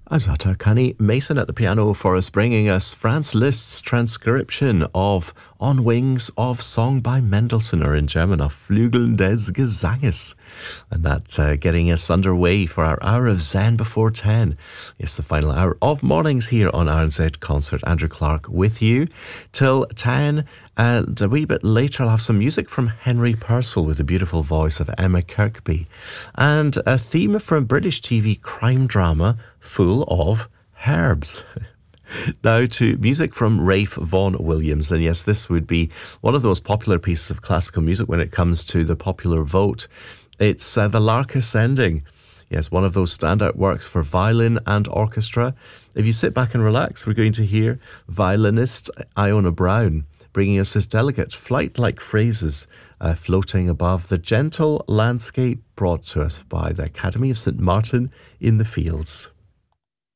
Azata Kani Mason at the piano for us, bringing us Franz Liszt's transcription of On Wings of Song by Mendelssohn, or in German, Auf Flügeln des Gesanges. And that getting us underway for our hour of Zen before 10. Yes, the final hour of mornings here on RNZ Concert. Andrew Clark with you till 10. And a wee bit later, I'll have some music from Henry Purcell with the beautiful voice of Emma Kirkby. And a theme from British TV crime drama, Full of Herbs. Now to music from Ralph Vaughan Williams. And yes, this would be one of those popular pieces of classical music when it comes to the popular vote. It's The Lark Ascending. Yes, one of those standout works for violin and orchestra. If you sit back and relax, we're going to hear violinist Iona Brown bringing us this delicate flight-like phrases floating above the gentle landscape brought to us by the Academy of St. Martin in the Fields.